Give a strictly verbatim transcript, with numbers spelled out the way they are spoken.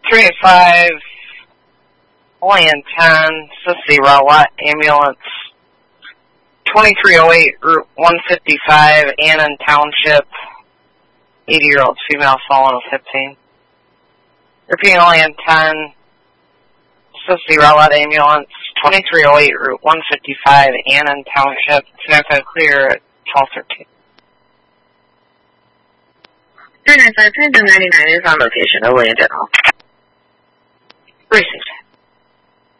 three eight five, Land ten, Sissy Rowlett Ambulance, twenty-three oh eight, Route one fifty-five, Annan Township, eighty-year-old female fallen with hip pain. Repeating, Land ten, Sissy Rowlett Ambulance, twenty-three oh eight, Route one fifty-five, Annan Township, Samantha clear at twelve thirteen. three nine five, Phantom ninety-nine is on location, Overland General. Received.